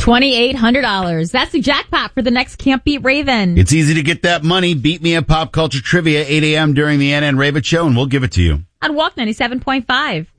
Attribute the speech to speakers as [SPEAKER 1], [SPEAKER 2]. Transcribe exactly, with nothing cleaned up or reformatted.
[SPEAKER 1] twenty-eight hundred dollars. That's the jackpot for the next Can't Beat Raven.
[SPEAKER 2] It's easy to get that money. Beat me at Pop Culture Trivia, eight a.m. during the N N Raven Show, and we'll give it to you.
[SPEAKER 1] On Walk ninety-seven point five.